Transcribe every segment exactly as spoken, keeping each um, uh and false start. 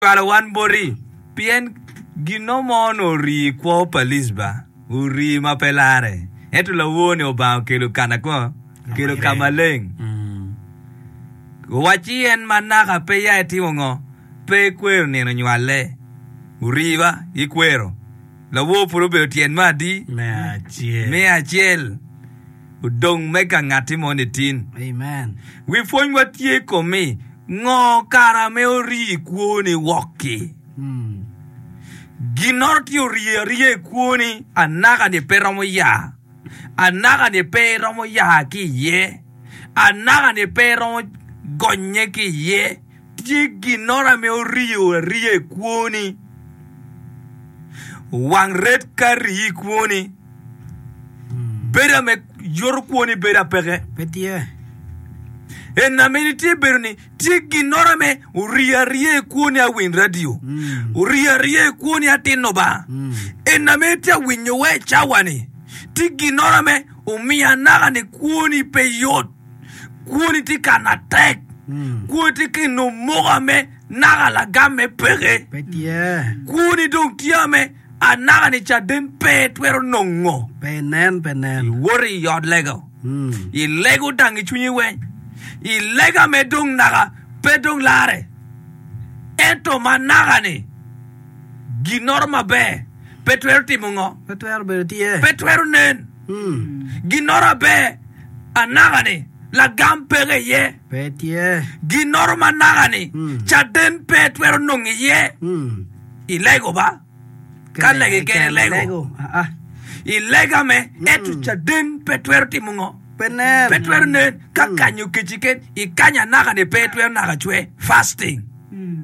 Kala wan bori pien gino mono ri kwa police ba uri mapelare etu la woni oba kelo kana ko kelo kamaleng mm. Wachi en manaka pe ya eti ngo pe kwero neno nywale uriva ikwero la wo puro be tien madi me achiel me achiel udong meka ngati monitin. Amen. We find what ye come ngo kara me ori kuoni woki mm. Ginorti ori rie kuoni anaka de peramo ya anaka de peramo ya ki ye anaka de peramo gonye ki ye ti ginora me ori rie kuoni wang red kari kuoni mm. Bera me yor kuoni bera pege petie en ameniti berni ti ginora me uria rie kuoni a win radio mm. uria rie kuoni a tinoba mm. en ameti a winyo we chawani ti ginora me umia naga ni kuoni peyot kuoni ti kanatek mm. kuoni ti kino moga me naga la game pege petie kuoni dong tia me anaga ni chaden pe twero nongo penen penen worry yod lego mm. I lego dangi chunyi we I lega me dung naga pedung lare ento managa ni ginorma be petwer timungo petwer betie petwer nen mm. ginora be anaga ni la gampege ye petie ginorma naga ni mm. chaden petwer nongi ye mm. I lego ba kalege kene lego ah ah I lega me mm. etu chaden petwer timungo penen petwer nen kakanyo kichiken I kanya naga ni petwer naga chwe fasting mm.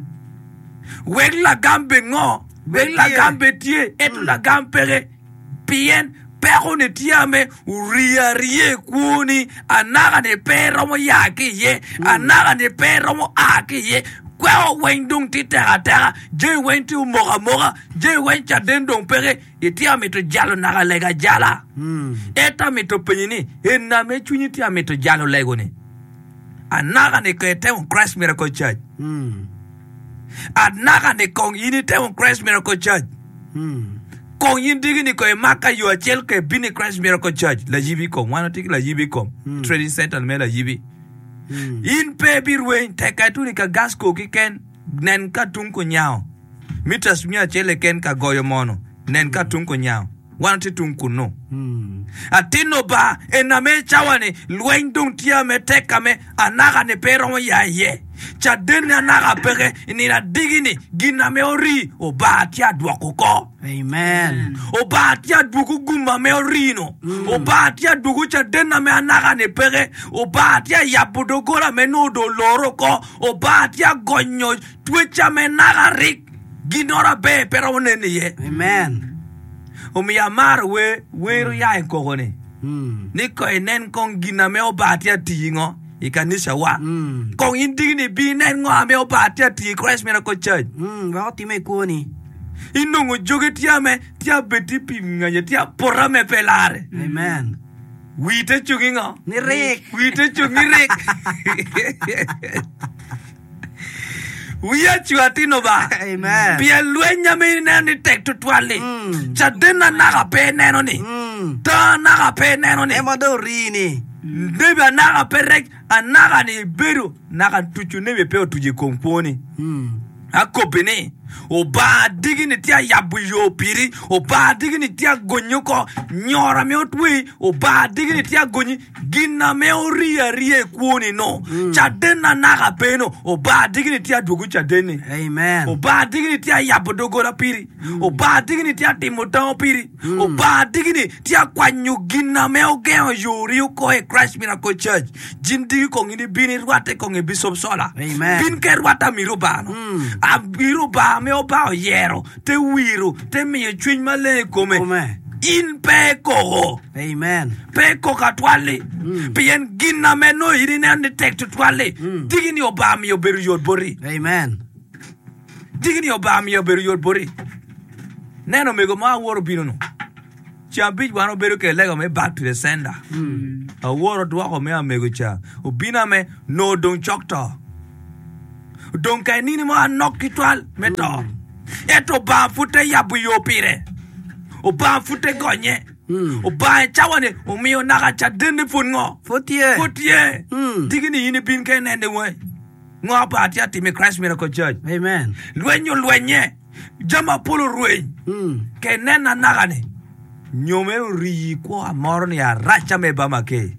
weg la gambe ngo weg la gambe tie etu la gampere pien pero ne tiame uria rie kuoni anaga ne pero mo yake ye anaga ne pero mo ake ye kwa wendung titera tera je wentu moga moga je wencha dendong pere itiame to jalo naga lega jala mm. eta meto penyini enna me chunyiti ameto jalo lego ne anaga ne kete on Christ Miracle Church mm. anaga ne kong yini te on Christ Miracle Church mm. kong yin digi ni ko maka yo achel ke bini Christ Miracle Church la jibi kom wana tiki la jibi kom mm. trading center me la jibi mm. in pe birwe te ka tu ni ka gas ko ki ken nen ka tun ko nyao mitas mi achele ken ka goyo mono nen ka tun ko nyao wana ti tun ko no mm. atino ba ename chawane luendung tia me teka me anaga ne pero mo ya ye chaden anaga pege ni na digini gina me ori o ba tia dwakoko Amen. o ba tia dugu guma me orino mm. o ba tia dugu chaden na me anaga ne pege o ba tia yabudogola me no do loro ko o ba tia gonyo twicha me naga rik ginora be pero nene ye Amen. Omi amar we weru ya enkogone mm. niko enen kong gina me obatia tingo ikanisha wa mm. kong indigni bi nen ngo ame obatia ti Christ Miracle Church mm. wa time kuoni inongo joge tia me tia beti pinganya tia porra me pelare Amen. wite chugingo Ni rik wite chungirik Uya chuatino ba Amen. Pia luenya me nani tek tutwali mm. Chadena naga pe neno ni mm. Ta naga pe neno ni emo do rini Nebe anaga perek anaga ni beru naga tuchu nebe peo tuje komponi mm. akopene oba digini tia yabuyo piri oba digini tia gonyoko nyora me otwe oba digini tia gonyi gina me oria rie kuoni no mm. chadena naga peno oba digini tia dugu chadene Amen. oba digini tia yabudogo la piri mm. oba digini tia timotao piri mm. oba digini tia kwanyu gina me ogeo yuri ko e Christ Miracle Church jindi ko ngini bini rwate ko ngi Bishop Sola Amen. bin ke rwata miruba no mm. a miruba me oba yero te wiru te mi chwin male kome Ome. in pe ko Amen. pe ko katwale mm. pien gina me no irine ande tek tutwale mm. digini oba mi oberu yod bori Amen. digini oba mi oberu yod bori neno mego ma woro bino no chambi wano beru ke lego me back to the sender mm. a woro dwa ko me amego cha obina me no don chokto Don kai nini mo anok kitwal meto. Eto ba fute ya buyo pire. O ba fute gonye. O ba chawane o mio naga cha dende fungo. Fotie. Fotie. Digini yini bin kai nende we. Ngo ba tia timi Christ Miracle Church. Amen. Lwenyo lwenye. Jama polo rueny. Ke nena nagane. Nyome uri ko amor ni aracha me bama ke.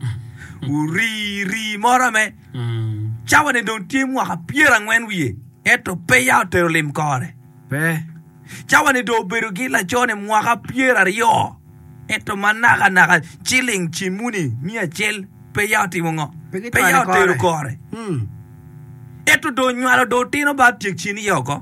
Uri ri mora me. Chawane don timu aka piera ngwen wiye. Eto pay out to lim kore. Pe. Chawane do beru gila chone mwaka piera rio. Eto manaka naka chilling chimuni mia chel pay out imungo. Pay out to kore. Eto do nywalo do tino ba tik chini yoko.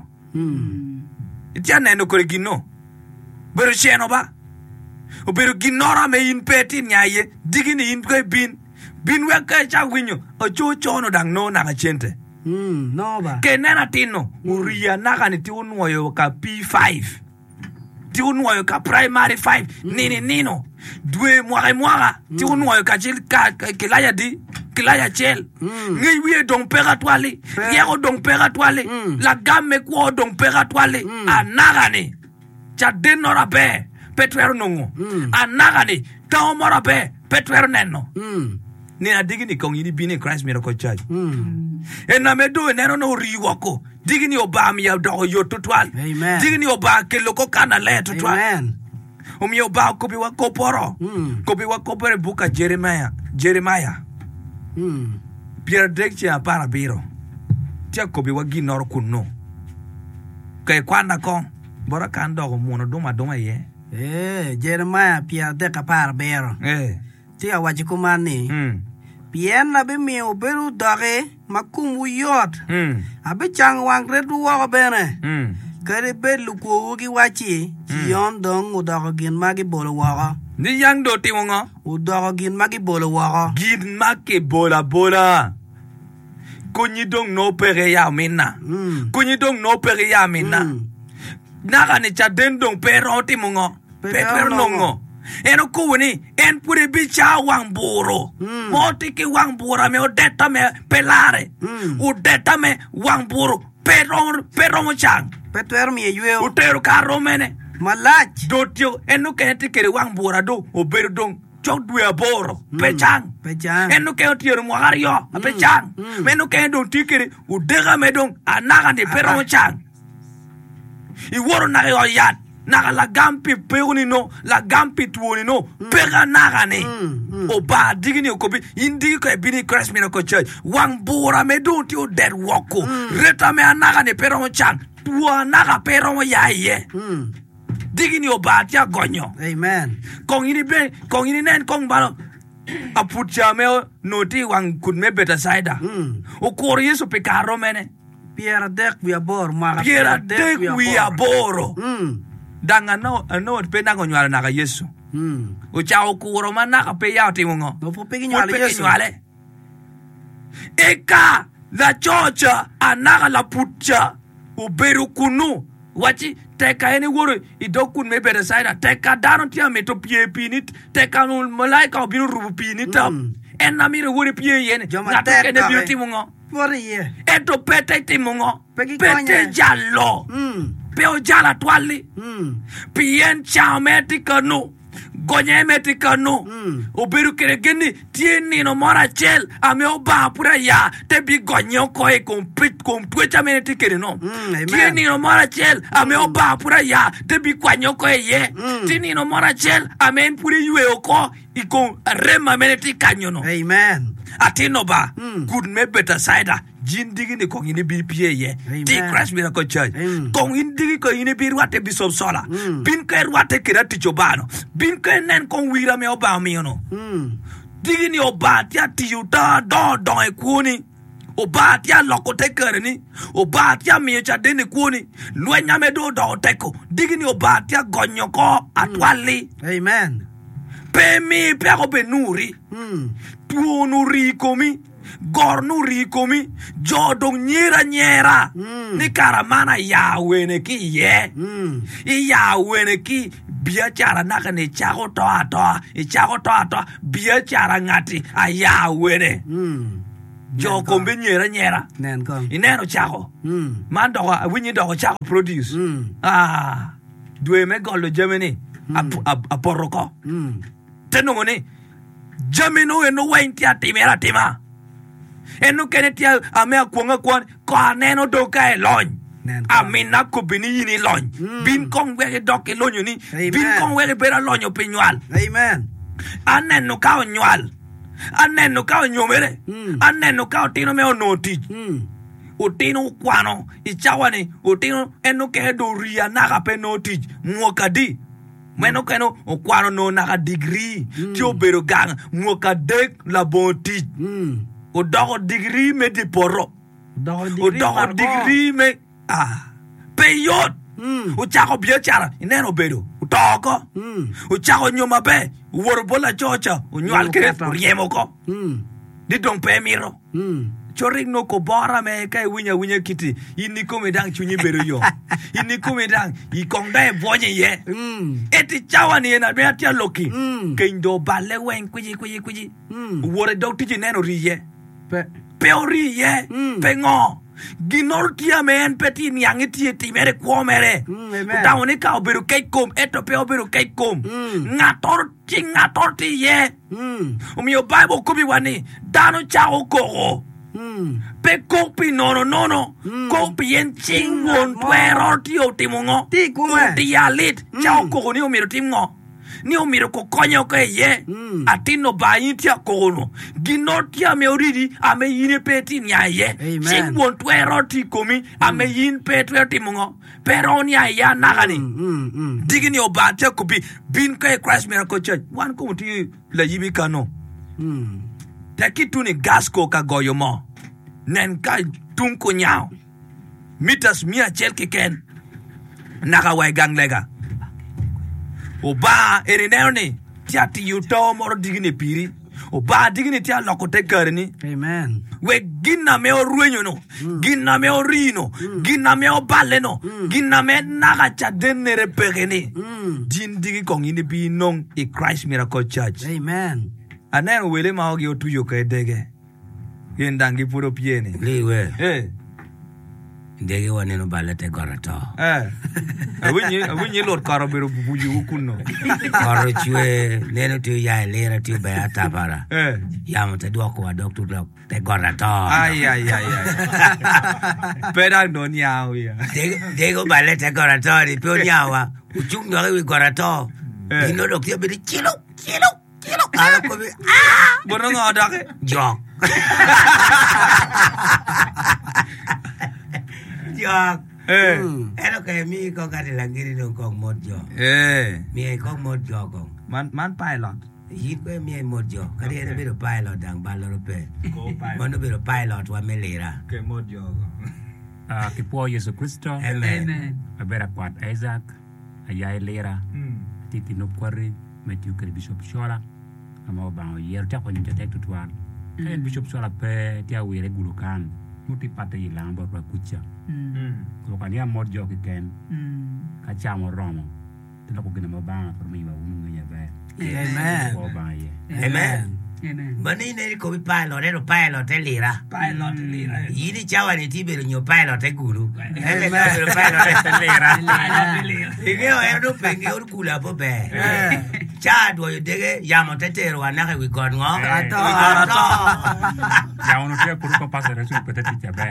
Itia neno kore gino. Beru cheno ba. O beru ginora me in peti nyaye. Digini in kwe bin. Bin weka cha winyo. O cho chono dang no naka chente. Hmm, no ba. Ke nena tino. Uria naka ni ti unwoyo ka P five. Ti unwoyo ka primary five. Nini nino. Dwe mwaka mwaka. Ti unwoyo ka chil ka kilaya di. Kilaya chel. Ngi wiye dong pera twali. Yego dong pera twali. La gamme kwa dong pera twali. Anaga ni. Cha denora be. Petwero nongo. Anaga ni. Tao mora be. Petwero neno. Nina digini kong yini bini Christ Miracle Church. Ena medo neno no riwako. Digini obami ya dogo yoto twali. Amen. Digini oba ke loko kana le to twali. Amen. Umi oba kopi wa koporo. Kopi wa kopore buka Jeremiah. Jeremiah. Hmm. Pierre Dekche a para biro. Tia kopi wa ginoro kuno. Kaya kwanda kong. Bora kando ko muno duma duma ye. Eh, Jeremiah Pierre Dekche para biro. Eh. Tia wajikumani. Hmm. Bien na be mi oberu dare makum wiyot. Hmm. Abe chang wang redu wa bene. Hmm. Kare be luko ugi wachi. Yon dong udago gin magi bolo waka. Ni yang do ti mongo. Udago gin magi bolo waka. Gid make bola bola. Kunyi dong no pere ya minna. Kunyi dong no pere ya minna. Naga ni cha den dong pero ti mongo. Pero nongo. Eno kuwini en pure bicha wang buro. Moti ki wang bura me odeta me pelare. Udeta me wang buro. Pero pero mo chang. Petwer mi yue. Utero karo mene. Malach. Dotio enu kenti kere wang bura do oberu dong chok dwe aboro. Pechang. Pechang. Enu kenti yoro mwagario. Pechang. Menu kenti dong tikere udega me dong anaga ni pero mo chang. Iworo nage o yat. Naga la gampi peuni no, la gampi tuoni no, pega naga ne. Oba digini okobi, indi ko bini Christ Miracle Church. Wang bura me don't you dead wako. Reta me anaga ne pero mo chang. Tua naga pero mo ya ye. Digini oba tia gonyo. Amen. Kong ini ben, kong ini nen kong balo. Apucha me noti wang kun me beta saida. O kori yesu pe karo mene. Pierre Dekche we abor, maga. Pierre Dekche we aboro. Danga no no pe nango nyala naga Yesu. Mm. O chao kuro manaka pe yao timungo. No po pegi nyala Yesu. Nyale. Eka la chocha anaga la pucha uberu kunu wachi teka eni woro idokun me bere saida teka dano tia meto pie pinit teka no malaika obinu rubu pinit mm. Enna mire wori pie yene na teka ne biu timungo. Wori ye. Eto pete timungo. Pegi pete jallo. Mm. Peo jala twali. Mm. Pien chao metikano. Gonye metikano. Mm. Oberu kere geni tieni no mora chel. Ame oba pura ya. Tebi gonyo koe kompit kompwecha metikere no. Mm, tieni no mora chel. Ame mm. oba pura ya. Tebi kwanyo koe ye. Mm. Tieni no mora chel. Ame puri yue oko. Iko rema metikano no. Amen. Atino ba. Mm. Good me better cider. Jindigi ni kong ini bir pie ye. Ti Christ Miracle Church. Kong indigi ko ini bir wate Bishop Sola. Mm. Bin ko wate kira tichobano. Bin ko nen kong wira me oba mi no. Mm. Digi ni oba tia tiuta do do e kuni. Oba tia loko tekere ni. Oba tia mi cha deni kuni. Luenya me do do teko. Digi ni oba tia gonyo ko atwali. Amen. Pe mi pe ko benuri. Mm. Tuonuri komi. Gornu rikomi jodong nyera nyera mm. Ni karamana ya wene ki ye mm. I ya wene ki bia chara naka ne chako toa toa I chako toa toa bia chara ngati a ya wene mm. jo kombe nyera nyera nen kon ineno chako mm man dogo winyi dogo chako produce mm ah dwe me golo Germany aporoko mm tenongo ni Germany eno wenti atimera tima eno kene tia ame akwonga kwan ko neno doka e lony amina ko bini yini lony bin kong wege doke lonyo ni bin kong wege bera lonyo pinywal amen aneno ka onywal aneno ka onyomere aneno ka otino me onoti utino kwano ichawani utino eno ke do ria naga pe noti mwokadi meno keno okwano no naga degree ti obero gang mwokade la bonti o dogo degree me di poro o dogo degree me ah peyot o chako bia chara ineno bedo o togo o chako nyoma be wor bola chocha o nywal ke riemo ko di dong pe miro choring no ko bora me kai winya winya kiti ini ko medang chunyi bedo yo ini ko medang i kongda e bonye ye eti chawa ni na be atia loki kendo balle wen kuji kuji kuji wor do tiji neno riye pe pe oriye pe ngo ginor tia men peti nyangi tie ti mere ko mere daone ka oberu kai kom eto pe oberu kai kom ngator ti ngator ti ye o mio bible ko bi wani dano chao ko pe kopi nono nono kopi en ching won tuero ti o timongo ti kuma ti alit chao ko ni o miro timongo ni o miro ko konyo ko ye atino ba yitia ko no ginotia me oridi ame yine peti nya ye ching won tuero ti komi ame yin petwe timongo pero ni aya nagani digini o ba te kopi bin ko Christ Miracle Church wan ko ti la yibi kano taki ni gasko ka goyo mo nen ka tunko nyao mitas mia chel kiken naka wai gang lega oba erinerne tiati yuto mor digini piri oba digini tia lokote karni amen we ginna me oruenyo no ginna me orino ginna me obaleno ginna me naga cha denere pegeni din digi kong ini bi nong e Christ Miracle Church amen anen wele ma ogi otuyo ka dege yendangi puro piene liwe eh dege waneno balete gorato eh awinyi awinyi lord karobero bubuju kunno karo chwe neno tu ya lera tu beata para eh yamo te doko wa doctor dok te gorato ay ay ay ay pera no nyao ya dege dege balete gorato ni pio nyawa uchung no wi gorato ino dok ya bi kilo kilo kilo ala ko bi ah bono ngoda ke jok jok eh eno ke mi ko ka de langiri no ko modjo eh mi ko modjo ko man man pilot yin ko mi modjo ka de be pilot dang baloro pe ko pilot mondo be pilot wa melera ke modjo ah kipo Yesu Kristo amen abera kwat Isaac ayai lera titi no kwari metu ke bishop shola ama ba yer ta ko nyita tek tutwan en bishop shola pe dia wire gulukan muti pate ilambo kwa kucha ko kania modjo ki ken ka chamo romo tilo ko gina mabanga for mi wa unu nya ba amen ko ba ye amen mani ne ko bi pilot ero pilot e lira pilot lira yini chawa ni tibero nyo pilot e gulu ele ka bero pilot e lira ige o ero penge o gula po be cha do dege yamo tetero anaka wi god ngo ato ato ya uno te por ko pasere su pete ti ba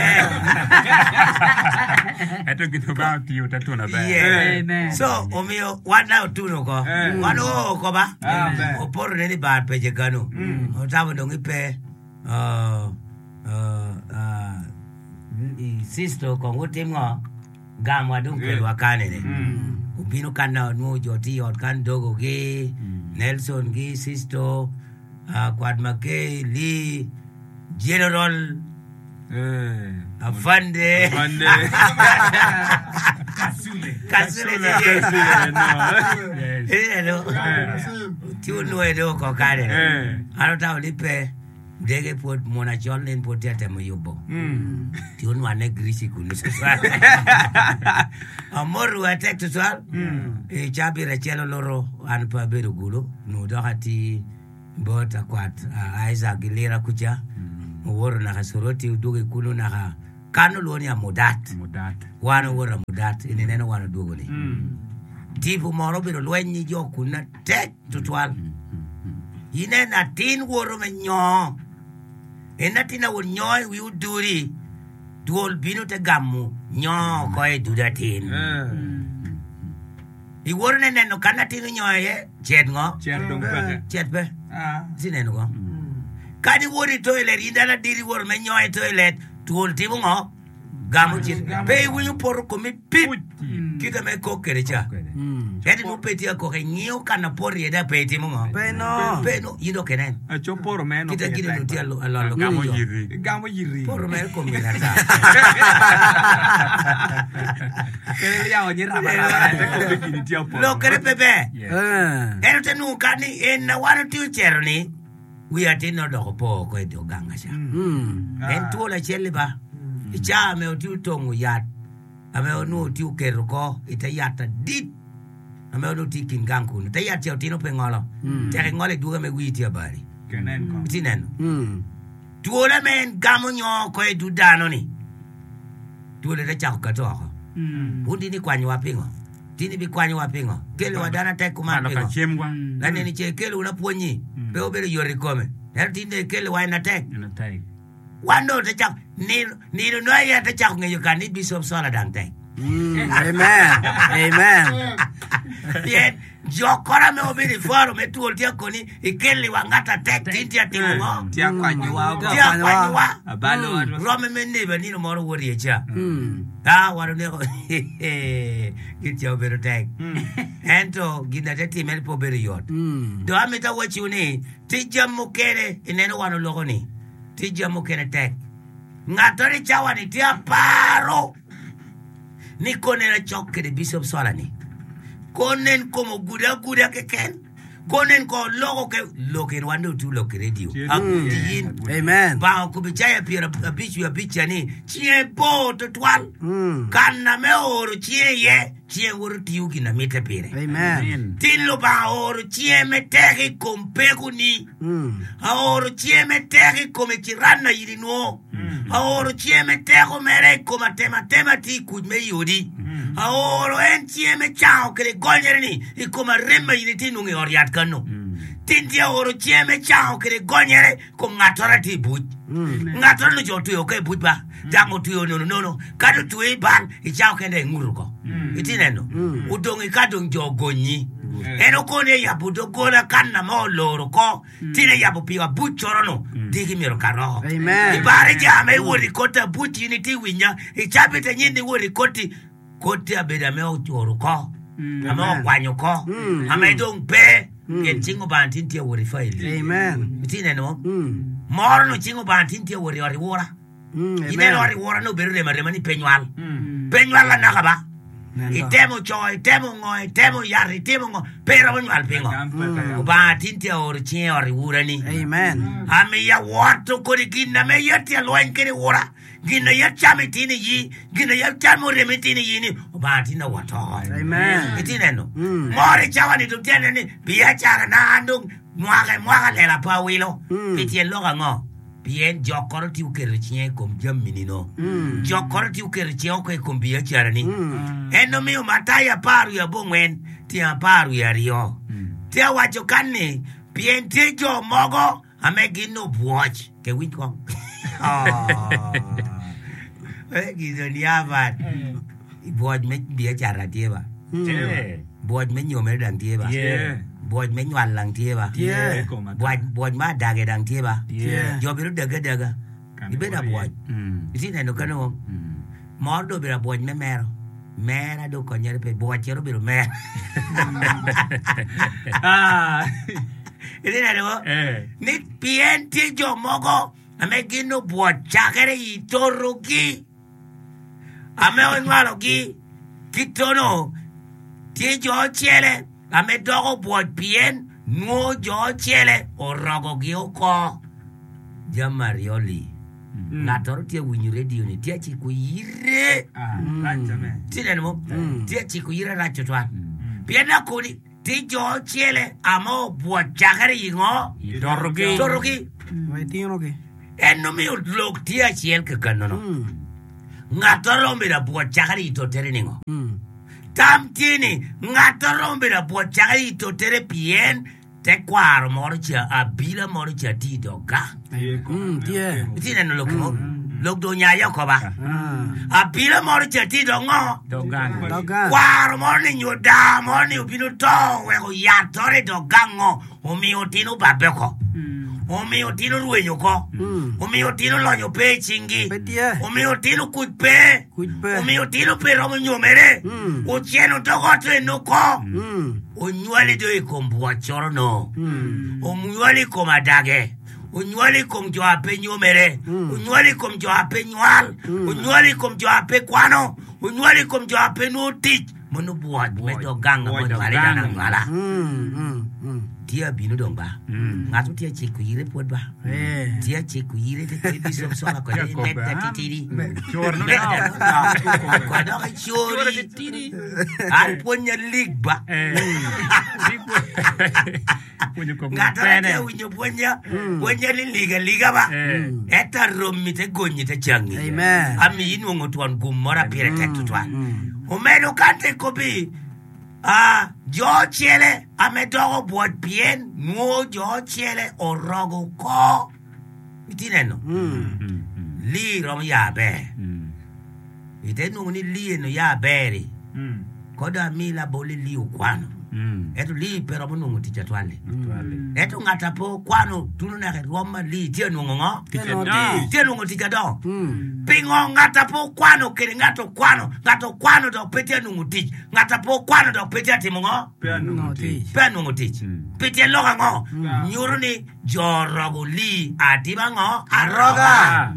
eto gitu ba ti o tatu na ba amen so o mio wana tu no ko wano ko ba o por ne ni ba pe je gano o tabo dongi pe uh uh uh sister ko ngotim ngo gamwa dum pe wakane ne ubino kana no joti ot kan dogo ge Nelson ge sister uh kwad make li general eh afande afande kasule kasule eh no tu no edo ko kare eh ano ta olipe dege pot mona cholen potete mo yobo mm ti un wane grisi kunu amoru atek to sal e chabi rechelo loro an pa beru gulo no do hati bota kwat Isaac lera kucha wor na kasoroti uduge kuno na ka kano loni ya mudat mudat wana wora mudat ini neno wana dugo ni tipo moro biro lwenyi jo kuna tek tutwal ine na tin woro me nyo ena tina wor nyo wi uduri duol bino te gamu nyo ko e dudatin I wor ne neno kana tin nyo ye chet ngo Chet dong pe. chet pe Ah. sineno go kadi wori toilet indala diri wor me nyo e toilet duol tipo ngo gamu chet pe wi por ko mi pip kita me ko kerecha Edi no peti ako kay ngiyo ka na por yeda peti mo nga. Peno. Peno, yun okay na. A cho poro me no. Kita gina no ti alo alo. gamo yiri Gamo yiri. Por me ko mi na sa. Kaya liya o nyira ba ba. Ko bikini ti poro. Lo kere pepe. Eh. Eno te nu ka ni en na wana ti chero ni. We are tin no do po ko do ganga sha. Mm. En tu la chele ba. Icha me o ti tongu yat. Ame o nu ti kero ko ita yata dit. Ame o ti kin ganku. Ta yat ti o ti no pengolo. Te ngole duga me wi ti abari. Kenen ko. Tineno. Mm. Tuola men gamo nyo ko e dudano ni. Tuola de chako katoa. Mm. Undi ni kwanyu wapingo. Tini bi kwanyu wapingo. Kele wadana te kuma ala ka pingo. chemwa Lani ni che kele una puonyi. Pe obere yori kome. Her tinde kele wa ina tek. ina tai Wando te chako. Ni ni no ya te chako ngeyo kani Bishop Sola dang tek. Mm. Amen. Amen. Bien. Jokora me obere foro me tuol tia koni. Ikele wa ngata tek. Tinti ya timu ngo. Tia kwanyu wa. Tia kwanyu wa. Abalo. Rome me neba nino moro wori echa. Mm. Ah, waru neko. Get your better tag. Ento, gina te timel po better yot. Mm. Do amita what you need. Tija mukere, ineno wano logo ni. Tija mukere tag. Ngatori chawa ni tia paro. Ni kone na choke de Bishop Sola ni. Konen komo guda guda keken. Konen ko logo ke loke wando tu loke radio. Aku diin. Amen. Ba ko bichaya pira bichu ya bicha ni. Chie bo to twal. Mm. Kana me oro chie ye. Chie woro tiuki na mete pire. Amen. Tilo ba oro chie me tegi kompegu ni. Mm. A oro chie me tegi come kirana yiri no. A oro chie me tego mere koma tema tema ti kud me yodi. A oro en chie me chao kere gonyere ni. I koma remma yiri ti nungi oriat kano. Tinti a oro chie me chao kere gonyere kom ngatora ti buj. Ngatora no jo tuyo ke buj ba. Jango tuyo no no no. Kado tuwe bang i chao kende nguru ko. Itineno. Udongi kadong jo gonyi. Eno kone ya budo gona kanna mo loro ko. Tine ya bupiwa buchoro no. Digi miro karo. Amen. Ibare jame wori kota buti ni ti winya. Ichapite nyindi wori koti. Koti abeda me ochoro ko. Ame okwanyo ko. Ame dong pe. Yen chingo bantin tia wori faili. Amen. Itineno. Mm. Moro no chingo bantin tia wori wori wora. Mm. Ineno wori wora no beru rema rema ni penyual. Penyual la nakaba. Itemo cho, itemo ngo, itemo yari, itemo ngo, pero mo al pingo. Ba tinti or chie or wurani. Amen. Ame ya wato ko di gina me yati alwan kere wura. Gina ya chame tini yi, gina ya chamo reme tini yi ni. Ba tina wato. Amen. Itine no. Mm. More chawa ni tutiane ni biya chara na andung mwaga mwaga lela pa wilo. Mm. Itien loga ngo. Bien jokoro ti ukere chie kom jamini no. Mm. Jokoro ti ukere chie ko kom biya chara ni. Mm. Eno mi mataya paru ya bongwen tia paru ya rio. Tia wacho kanni bien tejo mogo ame gino buoch ke wiko. Oh. Eh gizo ni abat. Buoch me biya chara tieba. eh Buoch me nyome dang tieba. yeah Buoch me nywan lang tieba. Yeah. Buoch buoch ma dage dang tieba. Yeah. Jo biru daga daga. Ibeda buoch. mm Iti neno kano. Mordo bira buoch me mero. Mera do konyere pe buochero biro mera. Ah. Iti neno. eh Ni pienti jo mogo. Ame gino buochakere itorogi. Ame onwalo gi. Kitono. Ti jo chiele. Ame dogo buoch pien. Nuo jo chiele. Orogo gi oko. Jamarioli. Natoro tie winyu radio ni tie chiku yire. Ah. Racha me. Tine mo. Tie chiku yire racho twa. Piena kuni. Ti jo chiele. Amo buochakere yingo. idorogi Torogi. Vai tino ke. En no mi lok tia chiel ke kanono. Ngato rombe da buat chakari to tere ningo. Tam tini ngato rombe da buat chakari to tere pien te kwaro moricha abila moricha ti doga. Mm, tie. Tine no lok mo. Lok do nyaya ko ba. Abila moricha ti dongo. Dogan. Dogan. Kwaro morni nyoda morni ubinu to we ko ya tore dogango. Omi otino babeko. Omi otino ruenyo ko. Omi otino lonyo pe chingi. Pe tie. Omi otino kutpe. Kutpe. Omi otino pe romo nyomere. Ochieno togoto enuko. Onyuali do ikombua choro no. Onyuali komadage. Onyuali kom jo ape nyomere. Onyuali kom jo ape nyual. Onyuali kom jo ape kwano. Onyuali kom jo ape nutik. Mono buat medo ganga mono wale dana ngala. Tia binu dong ba. Ngatu tia ciku yire pot ba. Tia ciku yire te te bisom sola ko de net ta titiri. Chor no. Ko do ka chori titiri. Ar punya lig ba. Punya ko Ngata tia winyo punya punya liga liga ba. Eta romi te gonyi te changi. Amen. Ami inu ngotuan gumora pire te tutwa. Omeno kante kobi. Ah, jo chele amedogo buat bien no jo chele orogo ko itineno li rom ya be itenu ni li no ya beri koda mila boli li ukwano eto li pero mungu ticha twale eto ngata po kwano tunu na roma li tie nungo tie nungo ticha do pingo ngata po kwano kiri ngato kwano ngato kwano do petia nungu tich ngata po kwano do petia timungo Pe nungo ti. pe nungu tich petia loga ngo nyuru ni jorogo li adiba ngo aroga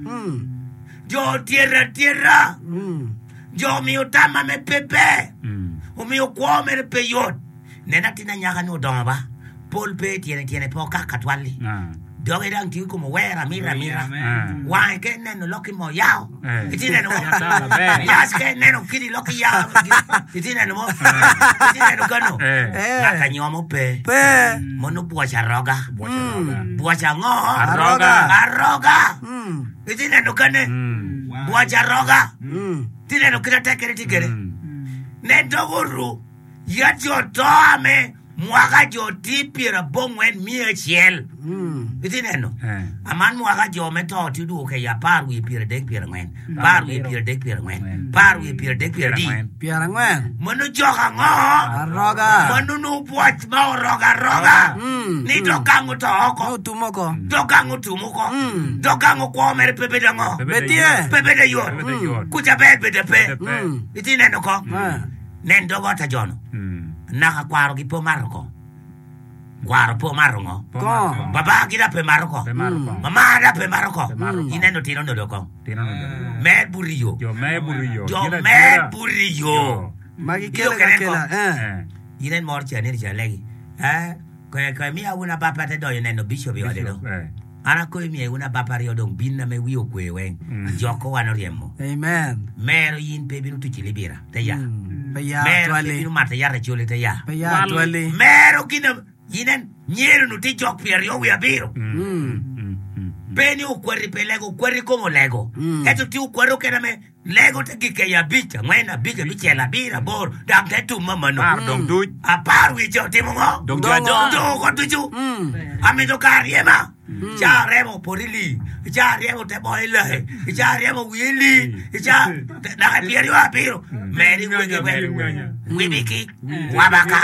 jo tierra tierra jo miutama me pepe o mio kuome me peyot nena tina nyaga no domba pol pe tiene tiene poca katwali doge dang ti como wera mira mira wa ke neno loki mo yao itine no yas ke neno kidi loki yao itine no itine no gano la kanyomo pe Pe. mono buacha roga buacha ngo Aroga. aroga itine no kane buacha roga tine no kida tekere tigere ne doguru ya jotame mwaga joti pira bongwen mie chiel itine no aman mwaga jo meto ti du ke ya paru pira dek pira ngwen paru pira dek pira ngwen paru pira dek pira di Piara ngwen. mono joka ngo Aroga. mono nu buat ma roga roga ni dokangu to oko No tumoko. dokangu tumuko dokangu ko mere pepe dango Pe tie. pepe de yor kucha bebe de pe itine no ko Ah. nen dogo ta jono naka kwaro gi po maroko kwaro po marongo Ko. baba gira pe maroko mama da pe maroko ine no tino no doko Tino no. me burio Yo me burio. yo me burio Magi Yo kela keren kela. ko. Eh. ine mor chani ri legi eh ko ko mi una papa te do ine no bishop yo de do ana ko mi una papa ri odong binna me wi okwe wen joko wano riemo Amen. mero yin pe binu tu chilibira te ya Pe ya mero pe twali. binu mata ya re chole te ya Pe ya twali. mero kina yinen nyero no ti jok pier yo wi abiro beni ukweri pe lego kweri como lego eto ti ukwero kena me lego te kike ya bicha ngwena bicha bicha la bira bor dam te tu mama no Pardon du. a par wi jo ti mo Dong Dongo. jado. do ko tu ju ame do kariema cha remo porili cha remo te boile cha remo wili cha na pier yo abiro meri wi ke wi biki wabaka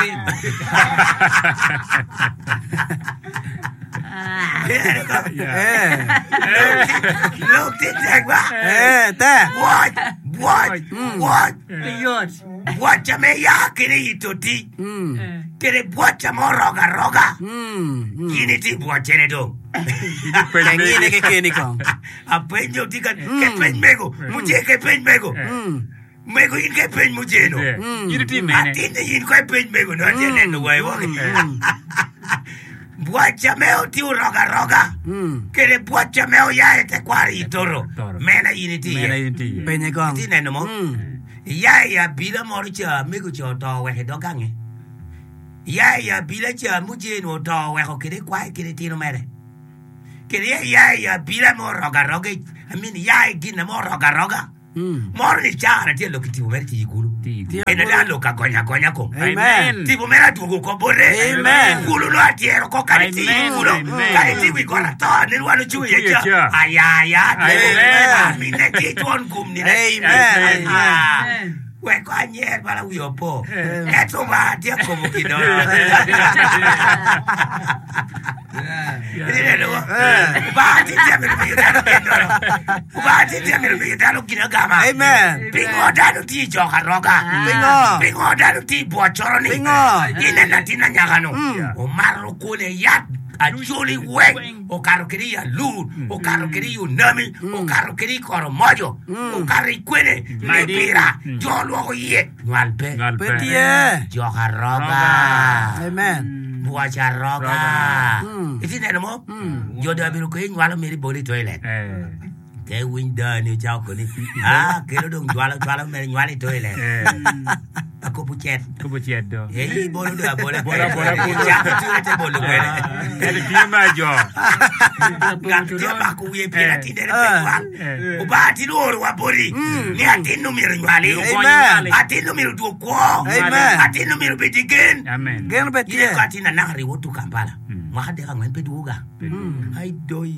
Eh. Look at that. Eh, te. What? What? What? Peyot. Buacha me ya kiri itoti. Kiri buacha mo roga roga. Kini ti buacha ne do. Pengine ke kini ko. Apenyo tika ke pen mego. Muje ke pen mego. Mego in ke pen muje no. Yiri ti mene. Atine in ko pen mego no atine no wai wo. Buacha meo ti roga roga. Kiri buacha meo ya ete kwari toro. Mena ini ti. Mena yinti. Penye kong. Tine no mo. Ya ya bila mori cha migu cha to we do gange. Ya ya bila cha muje no to we ko kire kwai kire tino mere. Kiri ya ya bila mo roga roga. I mean ya gina mo roga roga. More ni chara ti lo kiti umeri ti gulu. Ene da lo ka gonya gonya ko. Amen. Ti umera tu ko bore. Amen. Gulu lo atiero ko kali ti gulu. Kali ti wi kora to ni wanu chu ye cha. Aya ya. Amen. Mine ti ton kum ni. Amen. Amen. We ko anyer para wi opo. Eto ba ti ko mo kido. Ba ti ti mi mi da lo kido. Ba ti ti mi mi da lo kido gama. Amen. Pingo da lo ti jo haroga. Pingo. Pingo da lo ti bo choroni. Pingo. Ine na tina nyagano. O marro kone yat. A joli weng. O karo kiri ya lu. O karo kiri yu nami. O karo kiri koro mojo. O karo ikwene. Me pira. Jo luogo ye. Nwalpe. Petie. Jo haroga. Amen. Buacha roga. Iti neno mo? Jo da biru kwe nwalo meri boli toilet. Ke winda ni chao koni. Ah, kero dong juala juala meri nwali toilet. Aku pucet. Aku pucet do. Eh, bolu dah boleh. Bola bola bola. Jangan tu nanti bolu kene. Ada dia majo. Gang dia baku ye pila tidak ada. Uba hati lu wa bori. Ni hati numero nyali. Amen. Hati numero dua ko. Amen. Hati numero bedigen. Amen. Gen petie. Ile kati na nakari wotu Kampala. Mahade ka ngwen peduga. Ai doi.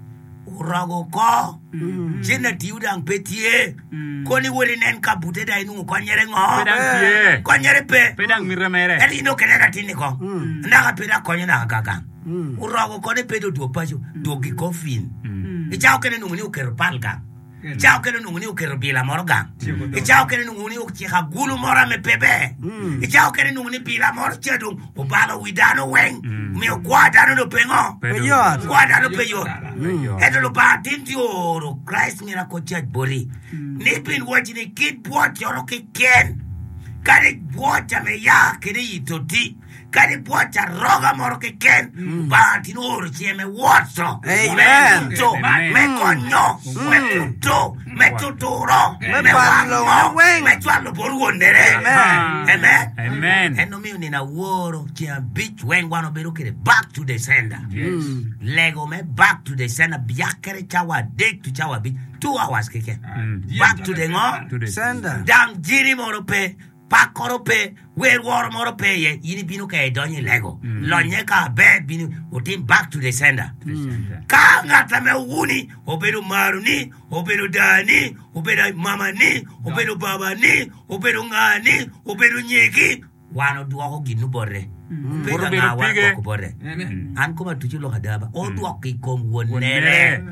Urago ko. Jena tiudang petie. Koni wole nen ka bute dai nu ko nyere ngo. Pedang pie. Ko nyere pe. Pedang miremere. Edi no kenera tini ko. Ndaka peda ko nyena kaka. Urago ko ne pedo do pasho do gi kofin. E chao kene nu ni ukero palga. Chao kene nu ni ukero bila morga. E chao kene nu ni ukira gulu mora me pebe. E chao kene nu ni bila mor chedu o balo widano weng. Me guarda no pengo. Peyor. Guarda no peyor. Edo lo ba tinti oro Christ mira ko chat bori. Ni pin watching a kid what yoro ke ken. Kari bota me ya kiri itoti. Kari bota roga moro ke ken. Ba tinoro chieme watso. Amen. To me konyo. Me to me tuturo. Me parlo wango. Me tualo boru nere. Amen. Amen. Amen. Eno mi unina woro chia bitch when wano beru kere back to the sender. Yes. Lego me back to the sender. Biakere chawa dek to chawa bitch. Two hours keke. Back to the ngo. To the Sender. Dang jiri moro pe. Pakoro pe. Wer war moro pe ye. Yini binu ka edonye lego. Lonye ka be binu. Utim back to the sender. Ka ngata me uni. Oberu maru ni. Oberu dani. Oberu mama ni. Oberu baba ni. Oberu ngani. Oberu nyeki. Wano duwako ginu borre. Pega nga wano ko borre. An kuma tuchi lo kadaba. O duwako ikong wonere.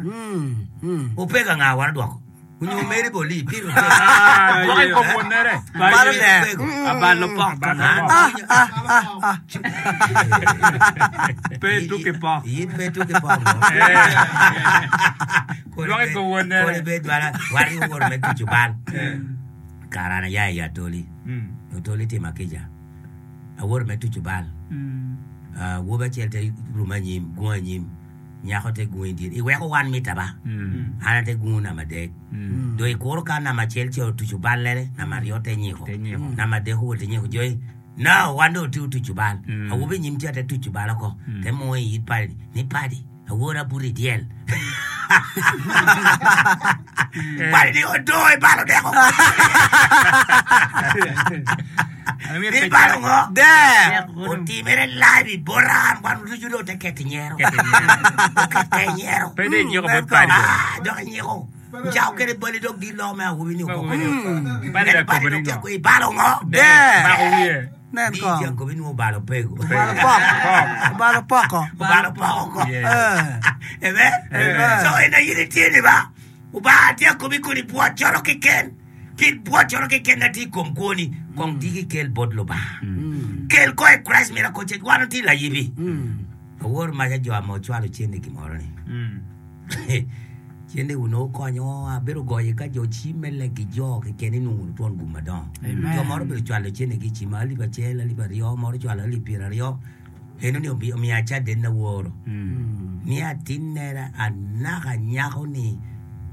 Upega nga wano duwako. Unyo meri boli piro. Ah, why ko nere? Balo ne. Abalo pa. Ah, ah, ah, ah. Pe tu ke pa. Yin pe tu ke pa. Why ko wonere? Kole be dwala wari wor me tu jubal. Karana ya ya toli. Toli te makeja. Awor me tu jubal. Ah, wo ba chelte rumanyim, guanyim. Nyako te guindi. Iwe ko one meter ba. Ana te guna madek. Do ikoro ka na machelche o tuchubal lere na mariote nyiko. Na madeho te nyiko joy. Na wando tu tuchubal. Awubi nyimtia te tuchubal ko. Te mo yi padi. Ni padi. Awora buri diel. Padi di odo e balo deko. Ni balo ngo. There. Oti mere live boran wan rujudo te ketinyero. Ketinyero. Pede nyiko bot padi. Ah, do nyiko. Jao kere boli do gilo me awubi ni ko. Padi da ko boni Ko balo ngo. There. Ba ko ye. Nen Di ko. dia ko binu balo pego. Balo poko. Balo poko. Balo poko. Eh. Ebe? So ina yini tieni ba. Uba dia ko bi ko ni bua choro ke ken. Kid bua choro ke ken na ti kom koni. Kong digi kel bodlo ba. Kel ko e Christ mira ko che wano ti la yibi. Awor ma ja jo amo chwalo chende ki moro ni. Chende uno ko nyo abero goye ka jo chimele ki jo ke keni nu ton gumadon. Jo moro bero chwalo chende ki chimali ba chela li ba rio moro chwalo li pira rio. Eno ni obi mi acha den na woro. Ni atinera anaka nyako ni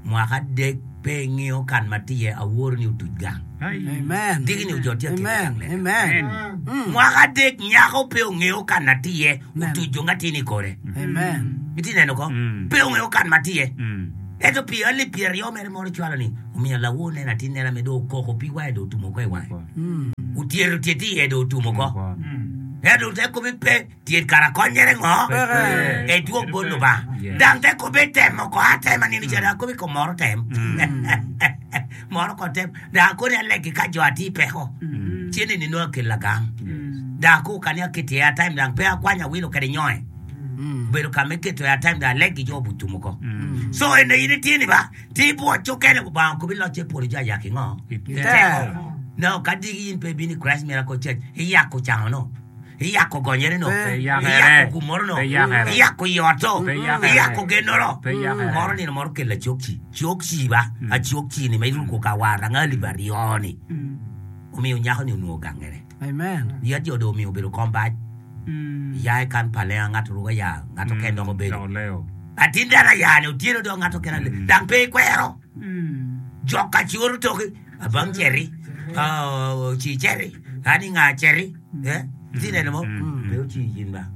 mwaka dek pe ng'io kan matie awuor ni utujgang. Amen. Digi ni ujotia Amen. Amen. Mwaka dek nyako pe ng'io kan matie utujonga tini kore. Amen. Iti neno ko? Pe ng'io kan matie. Eto pi ali pi rio mere moro chwala ni. Umia la wone na tinera medo koko pi wa edo tumo ko e wa. Utieru tieti edo tumo ko. Edo te ko pe tiet karakonyere ngo. E duo bolo ba. Dang te ko be temo ko ate manini jara ko ko moro tem. Moro ko tem. Da ko ne leki ka jo ati pe ho. Tiene ni no ke lagang. Da ko kanya kiti ya time dang pe akwanya wilo kare nyoe. Pero kameke to ya time da leki jo butumo ko. So ene ini tieni ba. Ti bo chokene ko ba ko bi lo che pori ja ya ki ngo. No kadigi in pe bini Christ Miracle Church. Iya ko chang no. Iya ko gonyere no. Iya ko kumoro no. Iya ko yoto. Iya ko genoro. Moro ni moro ke la chokchi. Chokchi ba. A chokchi ni mai ko kawara ngali barioni. Umi unyaho ni unuo gangere. Amen. Ya dio do mi obero combat. Ya kan pale ngato ruga ya. Ngato kendo ngo bedo. Atinda na ya ni utiro do ngato kena. Dang pe kwero. Joka chiuru toki. Abang cherry. Oh, chi cherry. Ani nga cherry. Eh? Sini ada mau, bel cincin bah.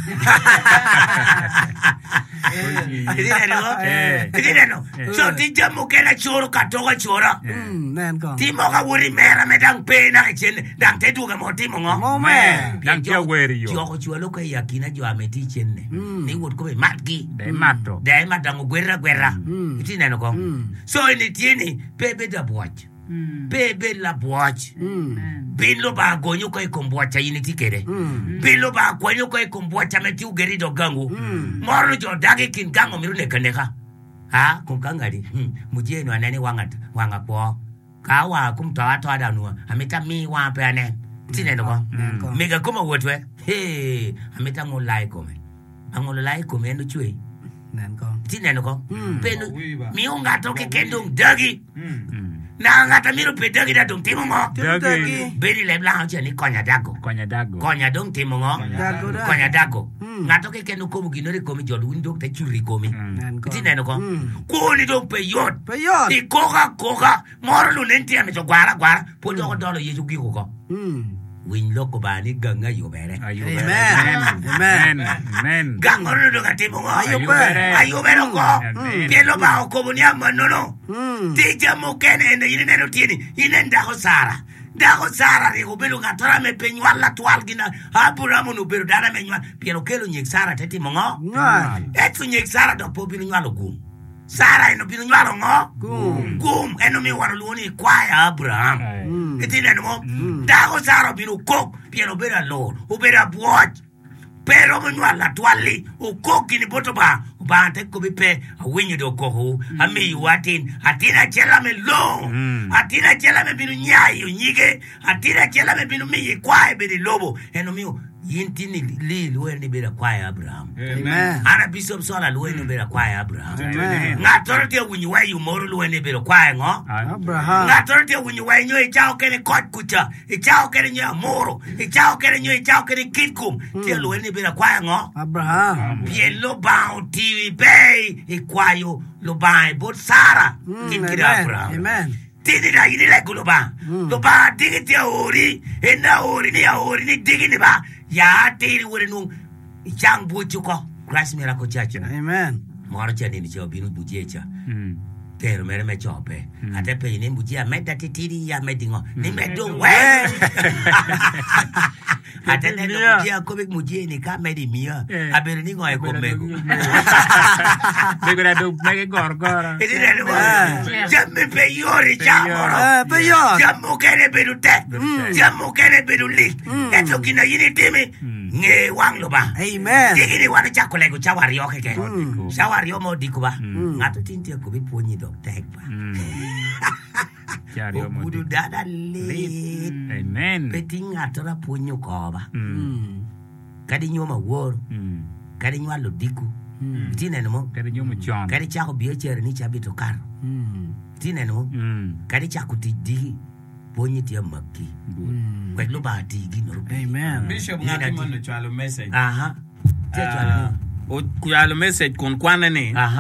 Sini ada mau, sini ada mau. So tiga mungkin ada curu katoga cura. Timo kawuri merah medang pena kecil, dang tedu kamu timo ngom. Momen. Dang kia weri yo. Joko cua lo kayak yakin aja ameti cene. Ni wud kowe matki. Dai matro. Dai matang guerra guerra. Sini ada kong. So ini tieni bebe da buat. Bebe la buat. Bilo ba gonyo ko ikomboacha yiniti kere. Bilo ba gonyo ko ikomboacha meti ugeri do gangu. Moro jo dagi kin gango mirune kaneka. Ha kumkangari. Mujie no anani wangat wanga po. Kawa kumtawa to adanua. Amita mi wa pe ane. Tine no ko. Mega kuma wotwe. Hey, amita ngolai ko me. Angolai ko me no chui. Nan ko. Tine no ko. Penu mi unga to ke kendung dagi. Na ngata miro pe dagi da dong timo ngo. Dagi. Beri le blanc ni konya dago. Konya dago. Konya dong timo ngo. Dago da. Konya dago. Ngato ke kenu komu ginore komi jodu windo te churi komi. Tine no ko. Ko ni dong pe yot. Pe yot. Di koka koka moro lu nenti ame so gwara gwara. Po do dolo yesu gi ko. Win loko ba ni ganga yo bere. Amen. Amen. Amen. Gangoro do katimo ngo. Ayo bere. Ayo bere ko. Pielo ba ko buni amma no no. Tija mukene ene yine no tieni. Yine ndako sara. Ndako sara ri ko belu ngatora me penywala twal gina. Abrahamu no belu dana me nywa. Pielo kelo nyek sara teti mongo. Ngai. Etu nyek sara do po binu nywalo gum. Sara eno binu nywalo ngo. Gum. Gum eno mi waro luoni kwaya Abraham. Etine no. Ndako sara binu kok. Pielo bera lord. Ubera buot. Pero mwenwala twali. Ukoki ni boto ba. Ba te ko bipe a winyu do ko hu a mi watin atina chela me lo atina chela me binu nyayo nyige atina chela me binu mi kwa e bi lobo eno mi yintini li luwe ni bera kwa Abraham. Amen. Ana bishop sola luwe ni bera kwa Abraham. Amen. Nga torte winyu wa yu moro luwe ni bera kwa ngo. Abraham. Nga torte winyu wa nyo e chao kene kot kucha e chao kene nyo moro e chao kene nyo e chao kene kitkum tia luwe ni bera kwa ngo. Abraham. Bien lo bao ti bay e kwayo lo bai bot Sara kinkira Abraham. Amen. Tini da yini le gulo ba. Lo ba digi ti ori e na ori ni ori ni digi ni ba. Ya tiri wori nung chang buchu ko Christ Miracle Church. Amen. Moro cha ni cho binu bujecha. Pero mere me chope. Ate pe ni bujia meda titiri ya medingo. Ni medung we. Ate ne bujia ko big mujie ni ka medi mia. Abere ni ngoe ko mego. Mego da do mege gor gor. Iti ne lo. Jamme pe yori chamoro. Eh, pe yot. Jammu kene bedu te. Jammu kene bedu lik. Eto kina yini timi. Nge wang lo ba. Amen. Digi ni wana chako lego chawari yoke ke. Chawari yo mo diku ba. Ngato tinti ko bi ponyi do tek ba. Chari yo mo Kudu dada lit. Amen. Peti ngatora ponyo ko ba. Kadi nyoma wor. Kadi nywa lo diku. Tine no. Kadi nyomo chon. Kadi chako biye chere ni chabi to karo. Tine no. Kadi chako tidi ponyi tia maki. Kwek lo ba tigi no. Amen. Bishop ngati mano chalo message. Aha. O kuyalo message kon kwana ni. Aha.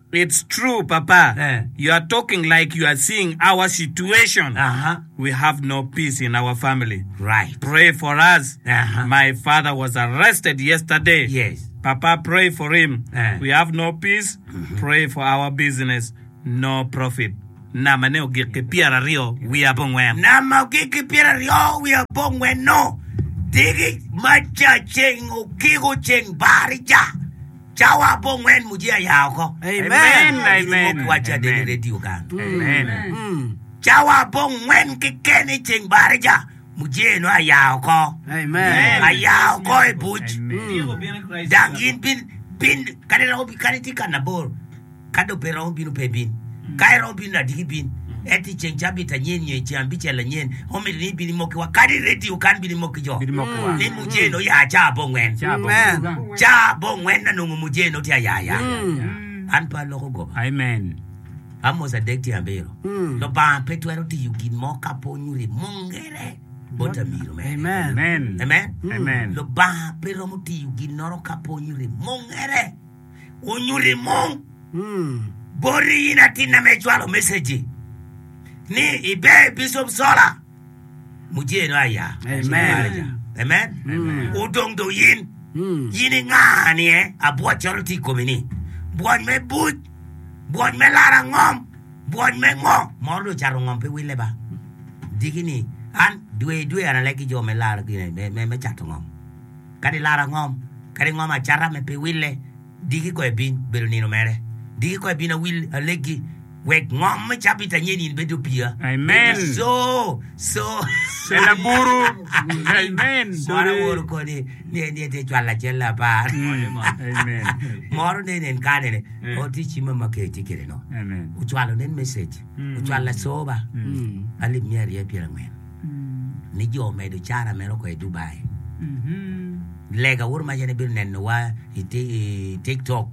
It's true, Papa. Eh. You are talking like you are seeing our situation. Uh-huh. We have no peace in our family. Right. Pray for us. Uh-huh. My father was arrested yesterday. Yes. Papa, pray for him. Eh. We have no peace. Pray for our business. No profit. Na maneo gike piara rio, we are bongwem. Na magiki pira rio we are bong when no. Digi macha cheng o kigo cheng barija. Chawa bong when mujia yao. Amen. Amen. Wacha de Amen. radio kan. Amen. Mm. Chawa bong when kikeni cheng barija. Mujia no yao ko. Amen. Ayao ko e buch. Amen. Dangin bin bin kadera obi kaniti kanabor. Kado pero binu pe bin. Kairo bin na digi bin. Eti chenjabi ta nyen nye chambi chela nyen. Homi ni bin moki wa kadi radio kan bin moki jo. Bidi mokwa. Ni muje no ya cha bongwen. Chabo. Amen. Cha bongwen na nungu muje no tia ya ya. Mm. Anpa loko go. Amen. Amos a dekti ambero. Mm. Lo ba petuero ti yukin moka po nyuri mongere. Bota miro me. Amen. Amen. Amen. Amen. Lo ba pero muti yukin noro kapo nyuri mongere. Unyuri mong. Mm. Bori ina tina mechwalo message. Ni ibe Bishop Sola. Muje no aya. Amen. Amen. Mm. Udong do yin. Mm. Yini ngani eh. Abua charity komini. Buan me but. Buan me lara ngom. Buan me ngom. Mordo charo ngom pe wile ba. Dikini. An due due ana leki jo me lara kine. Me me me chato ngom. Kadi lara ngom. Kadi ngom achara me pe wile. Diki ko e bin. Bero nino mere. Diki ko e bin a will a legi. Wek ngom me chapita nyeni in bedo pia. Amen. So, so. Sela buru. Amen. Mora woro ko ni ni ni te chwala chela pa. Amen. Moro ne ne kane ne. O ti chima make ti kere no. Amen. Uchwalo ne message. Uchwala soba. Mm. Ali miari ya pira ngwen. Ni jo me do chara me ro ko e Dubai. Lega wor ma jene bir nen wa iti TikTok.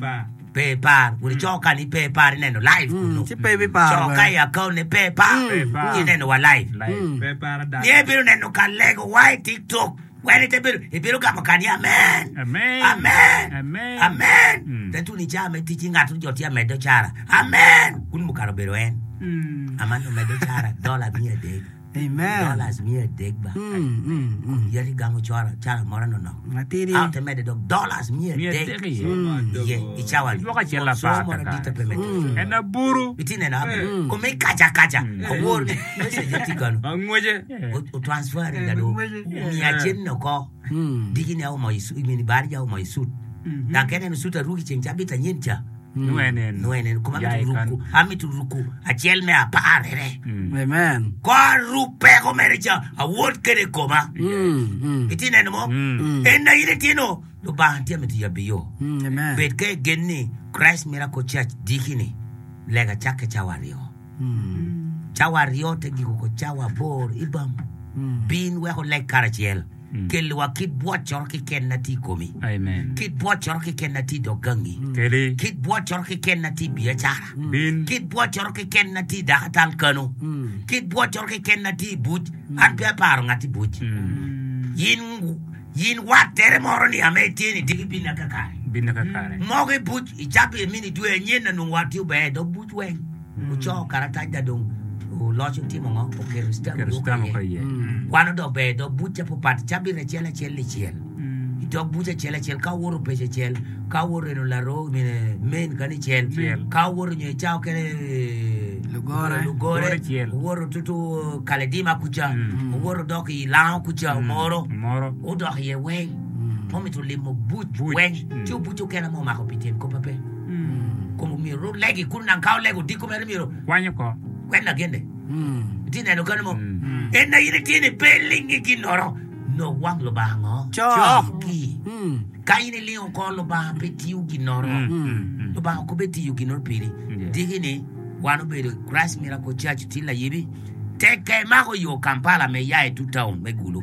Pepar, wuri choka ni pepar neno live kuno. Ti baby pa. Choka ya ko ne pepar. Ni neno wa live. Life. Ni biru neno ka lego wa TikTok. Wani te biru, e biru ka makani amen. Amen. Amen. Amen. Amen. Mm. Tentu ni chama teaching atu joti ya medo chara. Amen. Kun mukaro beru en. Mm. Amano medo chara dollar mia deg. Amen. Dollars mia deg ba. Mm. Mm. Mm. Yali gamu chara chara mora no no. Matiri. Out te medo dog dollars mia Mia deg. deg, ye. Ye, ichawali. Iwaka chela So pa mora kaka. dita pemeto. Ena buru. Bitine na abe. Kome kacha kacha. Awor message tikano. Angweje. O transfer ngado. Ni achen no ko. Mm. Dikini au moisu, imini bari au moisu. Dan kene no suta ruki chencha bita nyencha. Nuenen. Nuenen kuma Ya mitu ikan. ruku. Ami tu ruku. Achel me apare re. Mm. Amen. Kwa rupe ko mericha. Award kene koma. Mm. Mm. Bitine no mo. Mm. Enda ile tino. Lo ba antia meti ya biyo. Mm. Amen. Bet ke genni Christ Miracle Church dikini. Lega chake chawario. Mm. Chawario te giko ko chawa bor ibam. Mm. Bin we ko leg karachiel. Mm. Kele wa kid bua chor ki ken na ti komi. Amen. Kid bua chor ki ken na ti dogangi. Keli. Kid bua chor ki ken na ti biachara. Bin. Kid bua chor ki ken na ti dakatal kano. Mm. Kid bua chor ki ken na ti buj. An pe paro ngati buj. Mm. Yin yin wat tere moro ni ame tieni digi bina kakari. Bin na kakare. Moge buj ichapi mini duwe nyen na nung wati ube do buj weng. Ucho karataj da dong. O locho timo ngo. O kerustam. Kerustam ko ye. Wano do be do buja po pat chabi re chela chela chela. Ito buja chela chela ka woro peche chela ka woro no la ro mine men kani chela Chel. ka woro nye chao kene Lugore. lugore Lugore chel. woro tutu kaledima kucha Mm. woro doki lao kucha moro Moro. o doki ye weng momi tu limo buj Buj. weng Mm. tu buju kena mo mako pitin ko pape como miro legi kunang kao lego diko mere miro Kwanyo ko. kwenda gende Mm. tine no kano mo Mm. ena yine tiene pelingi kinoro no wang lo bango Chok. ki Mm. kaine leo ko lo ba petiu kinoro Mm. lo ba ko betiu kinoro piri Yeah. digini wano be Christ Miracle Church tila yibi teke mako yo Kampala me yae tu town me gulu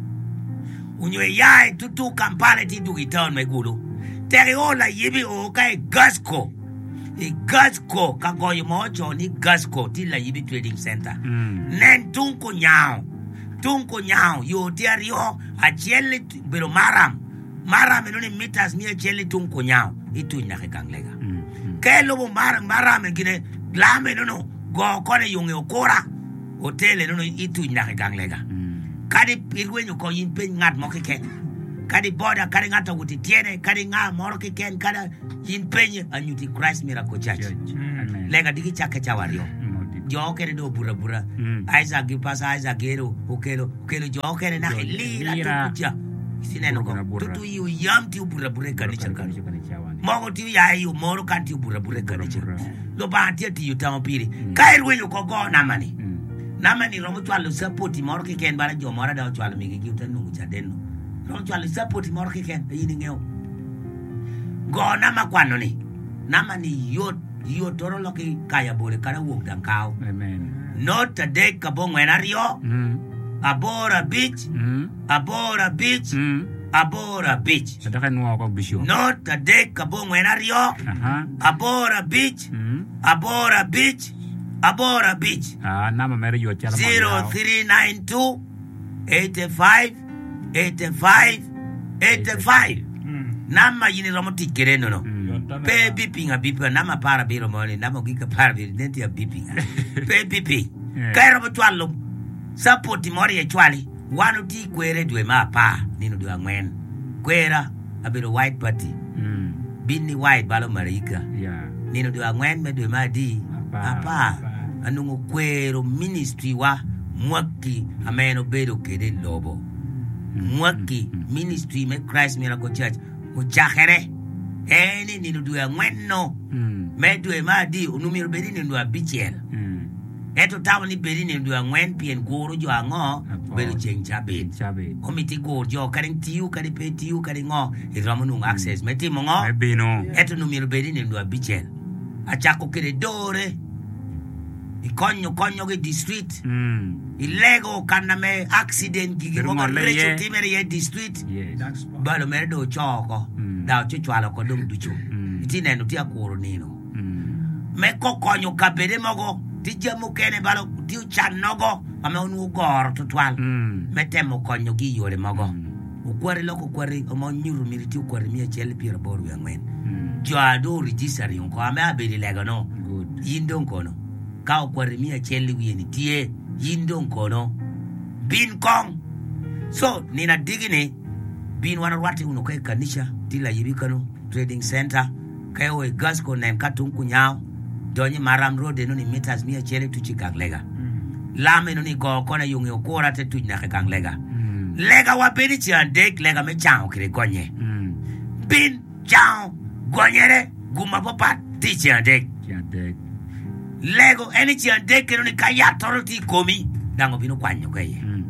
unyo yae tu tu Kampala ti du town me gulu tere ola yibi o kai Gasco i Gasco ka goyo mocho ni Gasco tila yibi trading center Mm. nen tunko nyao tunko nyao yo tiario a chele pero maram maram no ni meters mi chele tunko nyao itu nya ke kanglega Mm. ke lo mar marame gine lame no no go kone yunge okora hotel no no itu nya gang lega kadi pirwenyo ko yin pen ngat mo ke kadi boda kadi ngata wuti tiene kadi nga moro ke ken kada yin penye anyuti Christ Miracle Church lega digi chake chawario jo kere do bura bura Isaac gi pasa Isaac gero okelo okelo jo kere na lila tukuja sineno ko tutu yu yam ti bura bura kani chakani mogo ti ya yu moro kan ti bura bura kani chakani lo ba ti ti yu tampiri kai rwenyo ko go namani namani romo twalo support moro ke ken bara jo moro da twalo mi gi utanu cha denno romo twalo support moro ke ken yini ngeo go nama kwano ni namani yo yo toro loki kaya bore kara wok dan kao Amen. Not a day kabo ngwenario Mm. abora beach Mm. abora beach Mm. abora beach Sadaka nuwa ko bisyo. not a day kabo ngwenario Aha. abora beach Mm. abora beach abora beach Ah, nama mere yo chala. zero three nine two eight five eight five eight five nama yini romo tikere no no pe bipi nga bipi nama para biro moni nama gika para biro nenti ya bipi pe bipi kai romo twalo support mori ya chwali wanu ti kwere dwe ma pa nino dwe ngwen kwera abiro white party Mm. bini white balo marika Yeah. nino dwe ngwen me dwe ma di Apa. apa anungo kwero ministry wa mwaki ameno bedo kede lobo mwaki ministry me Christ Miracle Church ujakere eni nino dwe ngwen no Mm. me dwe ma di unumiro bedi nino dwe bichel Mm. eto tawo ni bedi nino dwe ngwen pien goro jo ango bedo cheng chabed Chabe. komiti goro jo karen tiu kari pe tiu kari ngo idramo nung access meti mo ngo Maybe no. eto numiro bedi nino dwe bichel achako kede dore ikonyo konyo ge district Mm. ilego kaname accident gigi Pero mo ngole ye. recho timere ye district Yes. balo mere do choko Mm. da chuchwalo ko dum duchu Mm. itineno ti akoro nino Mm. me kokonyo kabede mogo ti jamo kene balo ti chanogo ame onu gor to twal Mm. metemo konyo gi yore mogo Mm. ukwari loko kwari omo nyuru miri ti ukwari mi achel piero boru yangwen Mm. jo ado register yon ko ame abedi lego no Good. yindon kono ka ukwari mi achel wieni tie yindon kono bin kong so nina digini bin wana wati uno kai kanisha tila yibikano trading center kai o gasco nem katung kunyao donye maram road no ni meters mi achel tu chikaglega lame no ni go kona yungi okora te tu nyaka ganglega Mm. lega wa bedi chi andek lega me chao kire gonye Mm. bin chao gonyere guma popa ti chi andek Chade. lego eni chi andek no ni kaya toroti komi dango bino kwanyo kaye Mm.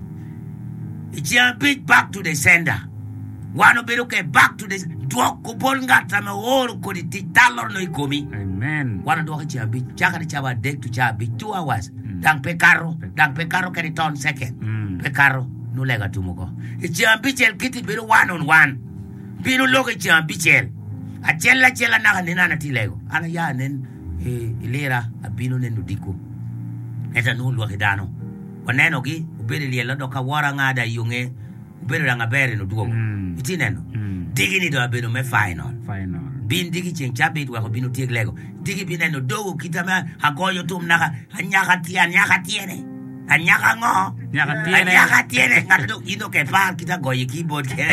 chi bit back to the sender wano bedo ke back to the dwok ko bol ngata me wor ko di titalor no ikomi Amen. wana dwok chi bit chaka ni chawa dek to cha bit two hours dang pe karo dang pe karo ke ton second Mm. pe karo no lega tumuko chi bichel kiti bedo one on one bino logo chi bichel a chella chella na ni nana tilego ana ya nen e ilera abino nen diko eta no lo hidano waneno gi ubere liela doka wara ngada yunge ubere nga bere no duogo Mm. itineno Mm. digi ni do abeno me final Final. bin digi chen chabit wa bino tieg lego digi bineno dogo kitama hagoyo tum naka anyaka tian anyaka tiene anyaka ngo Nyaka tiene. anyaka tiene ngato ino ke pa kita goyi keyboard ke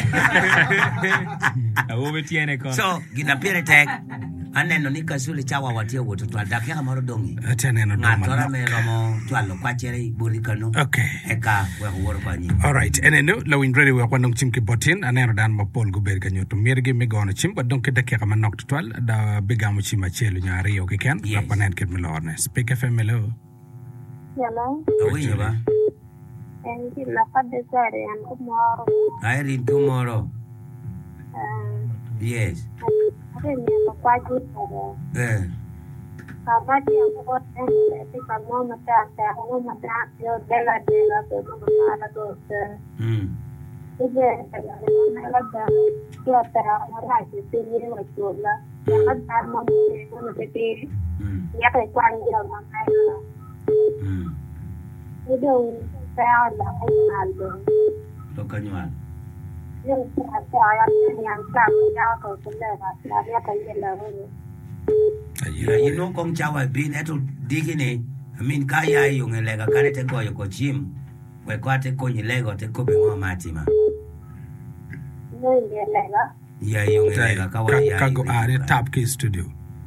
Awobe tiene ko. so gina pere tek aneno ni kasule chawa watie woto to dakia kamaro dongi Ateneno ngatora doma. me romo twalo kwa chere burikano Okay. eka we wor kwa nyi All right. Enenu la win ready we kwanong chim ki botin aneno dan ma pol go ber ganyo to mirgi mi gono chim ba donc de ke kama nok twal da bigamu chima chelu nyari o ken Yes. la panen ket mi lorne. Speak F M hello. Hello, awi ba and the Lapa Desert and tomorrow. I read tomorrow Um, yes I remember quite good for eh Kabati and what and I mama that that woman that your Bella Della the Mama goes there. mm Again, I love them. Get that I'm right to see you like good. Yeah, that mom is one of the baby. mm Yeah, I quite young. mm You don't sound like I'm not. to kanywa Nhưng mà tôi là những cái mà tôi cũng là là biết cái gì là ya you know kong chawa bin eto digini min kaya yung lega kare te go yo ko chim we ko te ko ni lego te ko be ngo matima no lega ya yung lega ka wa ya ka go are tap ke studio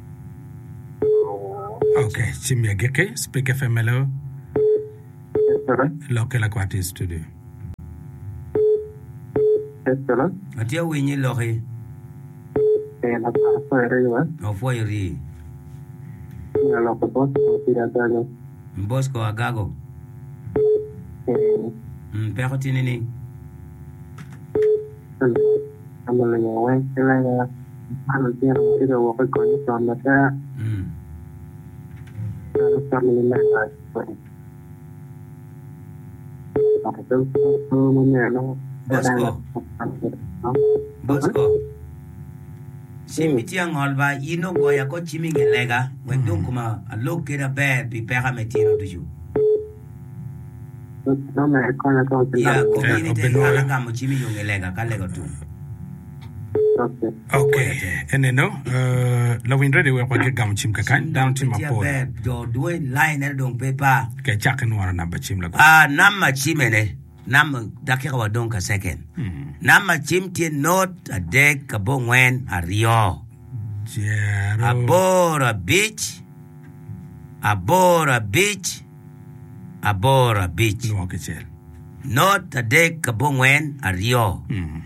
okay chimya geke speak F M hello local aquati studio Hello. atia winyi lohi Eh, la paso de arriba. o foi ri Ya lo que vos tirando. Bosco agago Eh, mm pero tiene ni como le digo, es que la mano tiene que lo voy con eso, no sea, mm no está muy mal, pues. Porque todo todo muy bien, ¿no? Bosco Bosco Simiti ang olba ino goya ko chiming lega when do kuma a look at a bed be pera metino to you No me con la cosa. ya Okay, community open ala door. kamo chimi yung lega ka lega tu Okay. okay and no uh lo win ready we ko ge gam chim ka kan down to my pole bed do do line er dong pepa ke chakan wara na ba chim la ko ah namma chimene nam dakika wa donka second nama chimtie not a deck a bongwen a rio jero abora beach abora beach abora beach no ke chel not a deck a bongwen a rio mm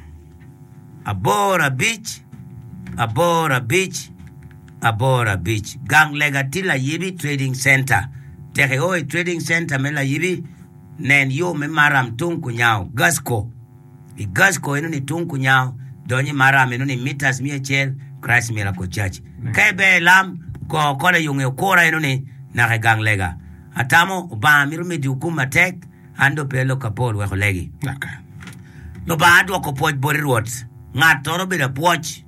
abora beach abora beach abora beach gang legatila yibi trading center tereoi trading center mela yibi nen yo me maram tunku nyao gasco i gasco eno ni tunku nyao donyi maram eno ni meters mie chel Christ Miracle Church kebe lam ko kole yunge kora eno ni na gang lega atamo ba miru me dukuma tek ando pelo kapol we kolegi okay no ba ado ko poj bori rot ngatoro be da poj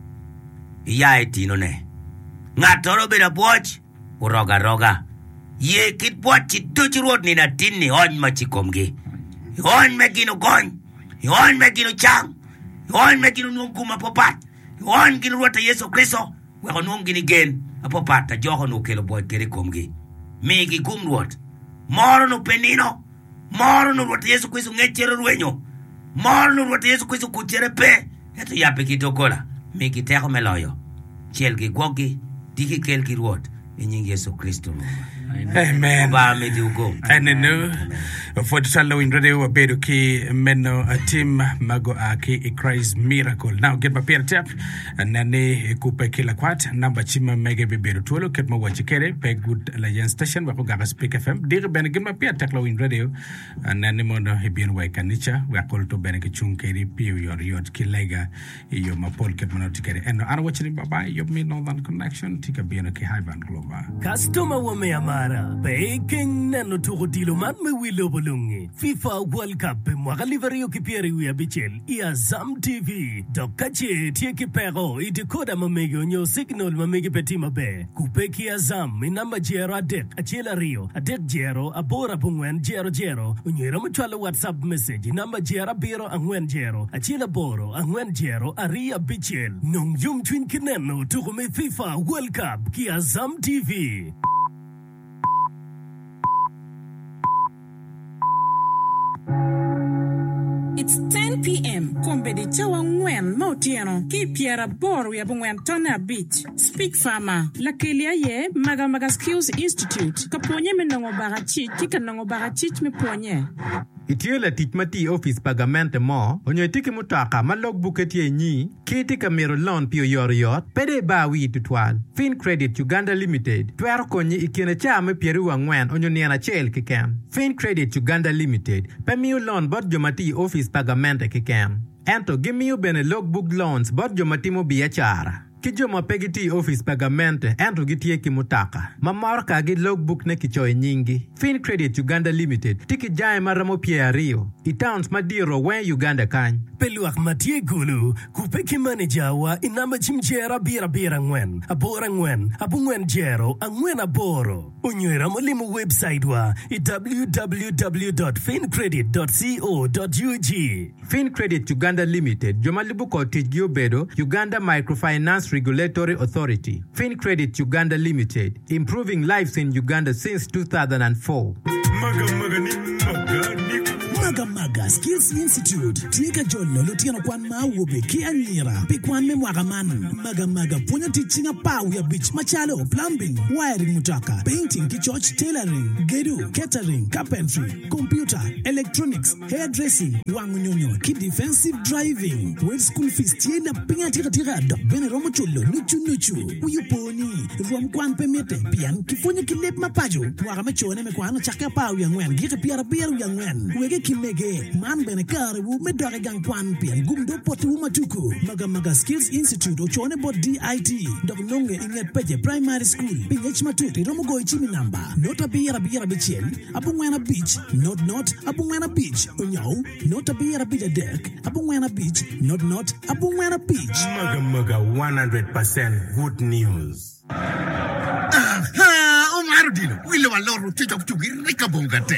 ya etino ne ngatoro be da poj uroga roga ye kit poj tuji rot ni na tinni on ma chikomge on me gino gon on me gino chang on me gino nguma popat on gino rota Yesu Kristo we on gini gen apopat ta joho no kelo boy kere komge me gi gum rot moro no penino moro no rota Yesu Kristo ngechere ruenyo moro no rota Yesu Kristo kuchere pe eto ya pe kitokola me gi teko meloyo chel gi gogi diki kel gi rot in Yesu Kristo amen ba me di ugo and no for the salo in radio bedo ki menno a team mago aki i Christ Miracle now get my pair tap and nane kupe kila kwat number chima mega be bedo tolo ket mo wachi kere pe good legend station wa ko gaga speak F M dir ben get my pair tap lo in radio and nane mo no hebien wa kanicha wa kol to ben ke chung keri pio yor yot kilega yo ma pol ket mo tikere and ana watching baba yo me no one connection tika bien ke hivan global customer wa me amara baking nano tuko dilo man me wilo bolungi FIFA World Cup mwaka liverio kipieri wia bichel ia Zam T V dokache tie kipero idikoda mamegi nyo signal mamegi petima be kupeki ya Zam inamba jero adek achela rio adek jero abora bungwen jero jero unyera mchwala WhatsApp message inamba jero biro angwen jero achela boro angwen jero aria bichel nong yum twin kineno tuko me FIFA World Cup kia Zam T V. It's ten p.m. Kombe de chawa ngwen mautiano ki piera boru ya bungwen tona beach. Speak Farmer. La kelia ye maga maga skills institute. Kaponye me nango barachi kika nango barachi me ponye. Itio la tich mati office pagamente mo, onyo tiki mutaka ma logbook etie nyi, kiti ka miro loan pio yor yot, pede ba wi tutwal. Fin Credit Uganda Limited, tuero konyi ikine cha me pieru wangwen onyo niana chel kikem. Fin Credit Uganda Limited, pe miu loan bot jomati office pagamente kikem. Ento gimiu bene logbook loans bot jomati mo biachara. Kijoma pegiti office pagamente ento gitie kimutaka. Mamorka gi logbook ne kichoy nyingi. Fin Credit Uganda Limited tiki jae maramo pia rio. Itowns madiro wen Uganda kany. Peluak matie gulu kupeki manager wa inamba chimjera bira bira ngwen. Abora ngwen, abu ngwen jero, angwen aboro. Unywera mulimu website wa i w w w dot fin credit dot co dot u g. Fin Credit Uganda Limited jomalibu ko tijgio bedo Uganda Microfinance Regulatory Authority. FinCredit Uganda Limited, improving lives in Uganda since two thousand four. Maga maga ni maga ni Maga Maga Skills Institute. Tika jolo lutiano kwan ma wobe ki anyira. Pikwan me mwaga man. Maga Maga punya teaching a power ya beach machalo, plumbing, wiring mutaka, painting ki church, tailoring, gedu, catering, carpentry, computer, electronics, hairdressing, wangunyonyo, ki defensive driving. With school fees tienda pinga tira tira dok bene romo chulo nuchu nuchu. Uyuponi rom kwan pemete pian kifunya kilep mapajo. Mwaga mechone me kwan chaka power ya ngwen. Gika piara piara ya ngwen. Wege kimege man bene kare wu me dore gang kwan pian gumdo potu wu matuku. Maga Maga Skills Institute ochone bot D I T. Dok nonge inget peje primary school. Pingech matuti romo go ichimi namba. Nota biara biara bichel. Abungwena beach. Not not. Abungwena beach. Unyao. Nota biara biara dek. Abungwena beach. Not not. Abungwena beach. Maga Maga one hundred percent good news. Aha, Omar Dino. Wile wa loro tito kuchugi rika bongate.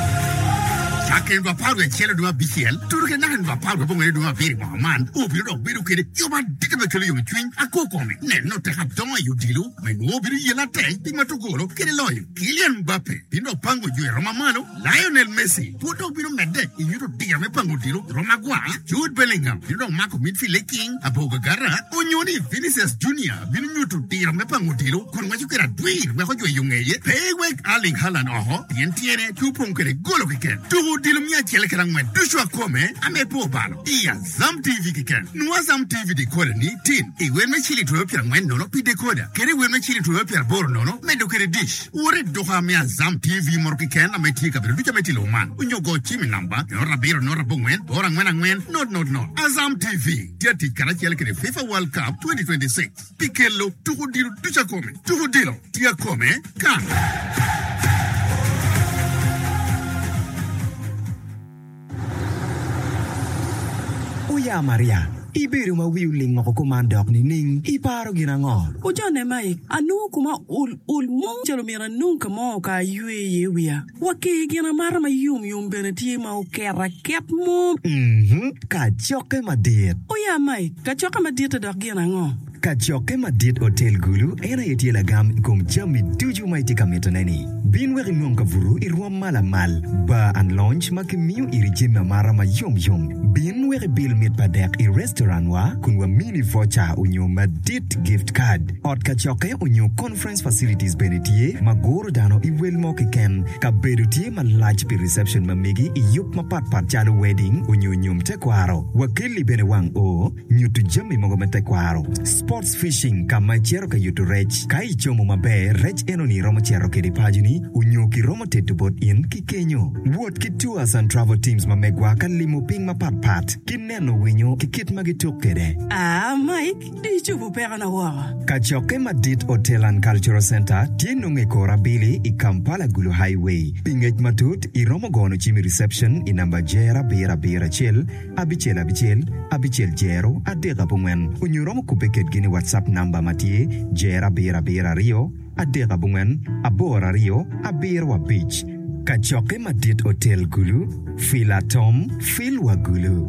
Chake ndo paru ya chele duma B C L. Turuke na ndo paru bongo ya duma biri mahaman. Obi ndo biru kede. Yoba dika bekele yung twin. Ako kome. Ne no te haptoma yu dilu. Menu obiru yela te. Tima tugolo. Kede loyo. Kylian Mbappe. Pino pango jue Roma Mano. Lionel Messi. Puto biru mede. Inyuto diya me pango dilu. Roma Gua. Jude Bellingham. Pino mako midfield king. Aboga gara. Onyoni Vinicius Junior. Binu nyuto diya me pango dilu. Kono wachukera dwir. Wako jue yungeye. Paywek Erling Haaland oho. Tientiene. Tupong kede golo kiken. Tuhu dilu mia chele kerang men. Dushwa kome. Ame po balo. Iya Zam T V kiken. Nuwa Zam T V decoder ni tin. Iwe me chili tuwe pira ngwen nono pi decoder. Kere we me chili tuwe pira boro nono. Me do kere dish. Ure doha mea Zam T V moro kiken. Ame tika biru. Ducha me tilo man. Unyo go chimi namba. Nora biro nora bongwen. Ora ngwen ngwen. Not not not. Azam T V. Tia tikara chele kere FIFA World Cup twenty twenty-six. Pikelo. Tuhu dilu. Ducha kome. Tuhu dilu. Tia kome. Kan. Oya Maria, ibiru ma wiuling mo kumandok ni ning iparo ginango. Ujane mai, anu kuma ul ul mong chelo mira nunca mo ka yue ye wia. Waki gina mara ma yum yum beneti ma ukera kep mo. Mhm, ka choke madit. Oya mai, ka choke madit dok ginango. Kachoke Madit Hotel Gulu ena yetiela gam kum jami tuju maiti kameta nani. Binweri mwonka vuru irwa mala mal. Bar and lounge makimiu iri jima mara ma yom yom. Binweri bil mit padek i restaurant wa kunwa mini voucher unyo Madit gift card. Ot kachoke unyo conference facilities benetie magoro dano i welmo kiken. Ka bedutie ma large pi reception mamigi i yup ma pat pat chalo wedding unyo nyum tekwaro. Wakili bene wang o nyutu jami mogo tekwaro. Sports fishing kama chero ka yutu rech kai chomo mabe rech eno ni romo chero ke di pajuni unyoki romo tetu bot in ki kenyo wot ki tours and travel teams mamegwa ka limo ping mapat pat kineno winyo ki kit magituk kede. Ah Mike di chubu pera na wara Kachoke Madit Hotel and Cultural Center tieno ngekora bili i Kampala Gulu Highway pingech matut i romo gono chimi reception i namba jera bera bera chel abichel abichel abichel jero adega pungwen unyo romo kupeket gini WhatsApp number matie jera bera bera rio adega bungen abora rio abirwa beach Kachoke Madit Hotel Gulu Fila Tom Filwa Gulu.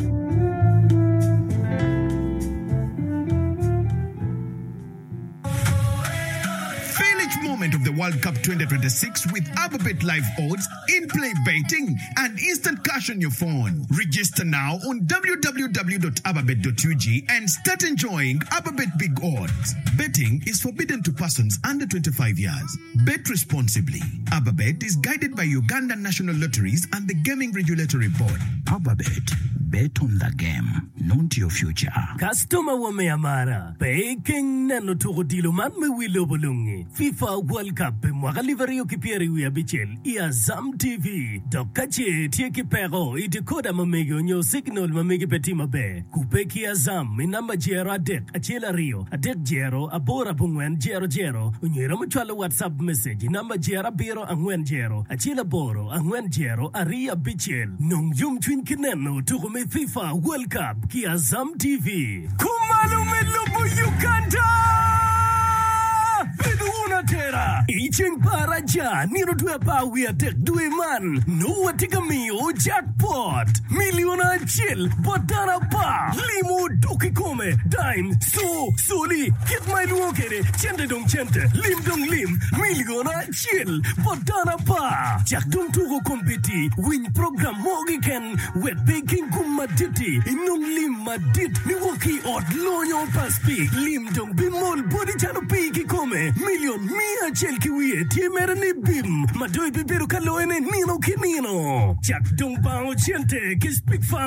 Moment of the World Cup twenty twenty-six with Ababet Live Odds, in-play betting, and instant cash on your phone. Register now on w w w dot ababet dot u g and start enjoying Ababet Big Odds. Betting is forbidden to persons under twenty-five years. Bet responsibly. Ababet is guided by Uganda National Lotteries and the Gaming Regulatory Board. Ababet. Bet on the game, not your future. Customer wa me amara. Baking nano toko dilo man me wilo bolungi. FIFA World Cup mwaka liverio kipieri wia bichel. Ia Zam T V. Dokache tie kipero. Iti koda mamegi onyo signal mamegi peti mabe. Kupeki ya Zam. Minamba jero adek. Achela rio. Adek jero. Abora bungwen jero jero. Unyera mchwala WhatsApp message. Namba jera biro angwen jero. Achela boro. Angwen jero. Aria bichel. Nung yung twin kineno. Toko me FIFA World Cup kia Zam T V. Kumalu melubu Uganda. Bidu una tera tera. Icheng paraja niro due pa wia tek due man. No watika mio jackpot. Miliona chill batara pa. Limo doki come dime so soli kit my luokere chente dong chente lim dong lim miliona chill batara pa. Jak dong tugo kompeti win program mogi ken wet baking kumaditi inong lim madit ni woki od loyo paspi lim dong bimol body chano piki come million mia chel kiwie tie mere ni bim madoi bibiru kalo ene nino kinino jak dong bao chente ki speak fam